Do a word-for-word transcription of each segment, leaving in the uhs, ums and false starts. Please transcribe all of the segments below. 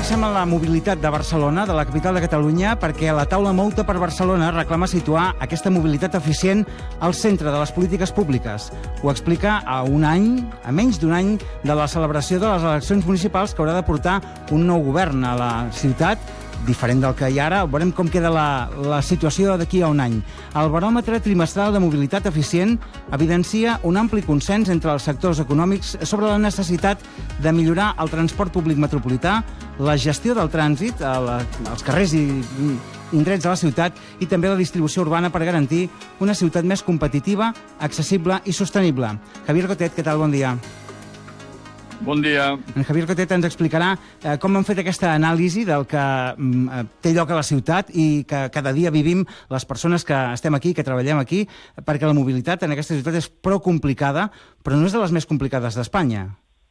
fixem en la mobilitat de Barcelona, de la capital de Catalunya, perquè la taula Mouta per Barcelona reclama situar aquesta mobilitat eficient al centre de les polítiques públiques. Ho explica a un any, a menys d'un any, de la celebració de les eleccions municipals que haurà de portar un nou govern a la ciutat, diferent del que hi ha ara. Veurem com queda la, la situació d'aquí a un any. El baròmetre trimestral de mobilitat eficient evidencia un ampli consens entre els sectors econòmics sobre la necessitat de millorar el transport públic metropolità, la gestió del trànsit, als carrers i indrets de la ciutat i també la distribució urbana per garantir una ciutat més competitiva, accessible i sostenible. Javier Cotet, què tal? Bon dia. Bon dia. En Javier Cotet ens explicarà eh, com han fet aquesta anàlisi del que eh, té lloc a la ciutat i que cada dia vivim les persones que estem aquí, que treballem aquí, perquè la mobilitat en aquesta ciutat és prou complicada, però no és de les més complicades d'Espanya.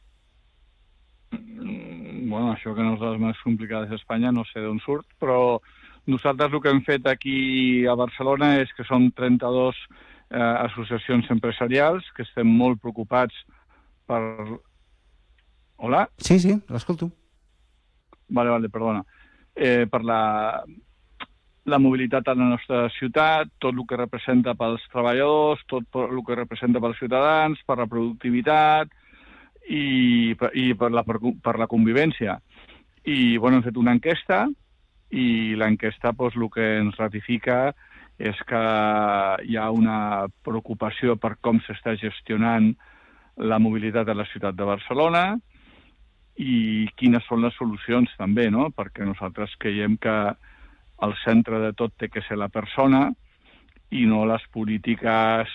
Bueno, això que no és de les més complicades d'Espanya no sé d'on surt, però nosaltres el que hem fet aquí a Barcelona és que som trenta-dues eh, associacions empresarials que estem molt preocupats per... Hola? Sí, sí, l'escolto. Vale, vale, perdona. Eh, per la, la mobilitat a la nostra ciutat, tot el que representa pels treballadors, tot el que representa pels ciutadans, per la productivitat i, i per, la, per la convivència. I, bueno, hem fet una enquesta i l'enquesta, doncs, el que ens ratifica és que hi ha una preocupació per com s'està gestionant la mobilitat a la ciutat de Barcelona i quines són les solucions també, no? Perquè nosaltres creiem que el centre de tot té que ser la persona i no les polítiques,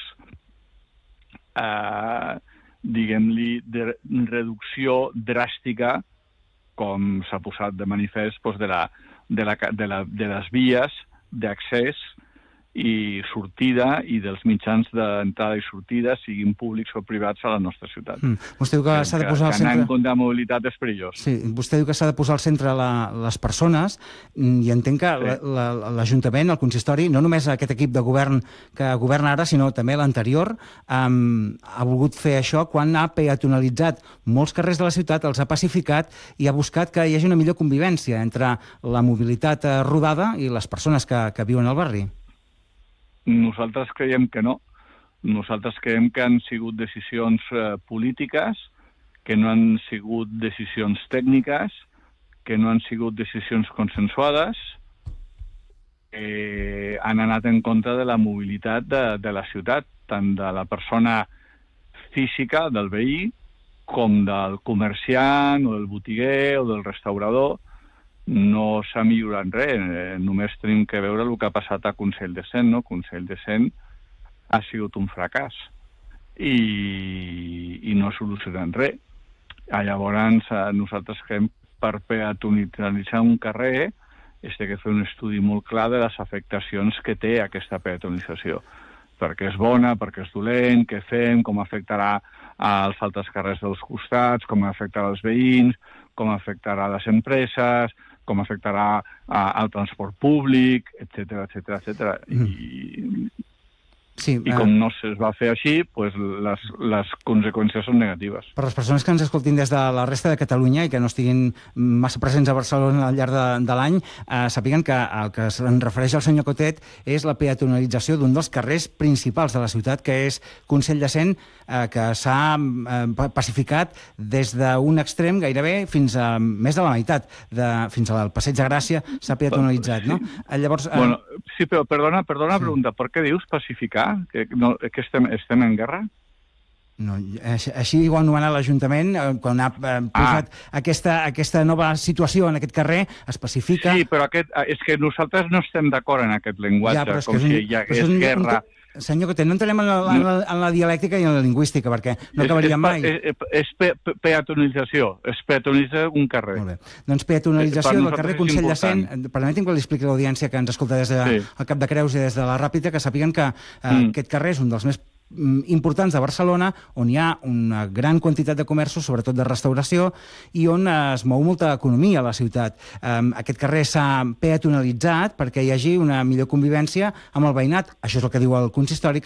eh, diguem-li, de reducció dràstica, com s'ha posat de manifest, doncs, de, la, de, la, de, la, de les vies d'accés i sortida i dels mitjans d'entrada i sortida, siguin públics o privats, a la nostra ciutat. Mm. Vostè diu que s'ha de posar al centre... Que anar en contra de mobilitat és perillós. Sí, vostè diu que s'ha de posar al centre la, les persones i entenc que sí. l'Ajuntament, el consistori, no només aquest equip de govern que governa ara, sinó també l'anterior, um, ha volgut fer això quan ha peatonalitzat molts carrers de la ciutat, els ha pacificat i ha buscat que hi hagi una millor convivència entre la mobilitat rodada i les persones que, que viuen al barri. Nosaltres creiem que no. Nosaltres creiem que han sigut decisions eh, polítiques, que no han sigut decisions tècniques, que no han sigut decisions consensuades, que han anat en contra de la mobilitat de, de la ciutat, tant de la persona física, del veí, com del comerciant, o del botiguer, o del restaurador. No s'ha millorat res, eh, només tenim que veure el que ha passat a Consell de Cent, no? Consell de Cent ha sigut un fracàs i, i no ha solucionat res. Ah, llavors, eh, nosaltres creiem per peatonalitzar un carrer és que fer un estudi molt clar de les afectacions que té aquesta peatonalització. Perquè és bona, perquè és dolent, què fem, com afectarà als altres carrers dels costats, com afectarà als veïns, com afectarà a les empreses, com afectarà a, al transport públic, etcètera, etcètera, etcètera. Mm. I, sí, i com no es va fer així, pues les, les conseqüències són negatives. Per les persones que ens escoltin des de la resta de Catalunya i que no estiguin massa presents a Barcelona al llarg de, de l'any, eh, sàpiguen que el que es refereix al senyor Cotet és la peatonalització d'un dels carrers principals de la ciutat, que és Consell de Cent, eh, que s'ha eh, pacificat des d'un extrem gairebé fins a més de la meitat, de, fins al Passeig de Gràcia s'ha peatonalitzat, sí. No? Llavors, eh... bueno, sí, però perdona, perdona sí. Pregunta, per què dius pacificar? Que, no, que estem, estem en guerra? No, així ho ha anomenat l'Ajuntament quan ha posat ah. aquesta, aquesta nova situació en aquest carrer, es pacifica... Sí, però aquest, és que nosaltres no estem d'acord en aquest llenguatge, ja, com si hi hagués un, guerra... Un, senyor Cotet, no entrem en la, en, la, en la dialèctica i en la lingüística, perquè no acabaríem mai. És, és pe, pe, peatonalització, es peatonalitza un carrer. Molt bé. Doncs peatonalització del carrer Consell de Cent. Permeti'm que li expliqui a l'audiència que ens escolta des del de, sí. Cap de Creus i des de la Ràpita, que sàpiguen que eh, mm. aquest carrer és un dels més importants de Barcelona, on hi ha una gran quantitat de comerços, sobretot de restauració, i on es mou molta economia a la ciutat. Aquest carrer s'ha peatonalitzat perquè hi hagi una millor convivència amb el veïnat. Això és el que diu el consistori,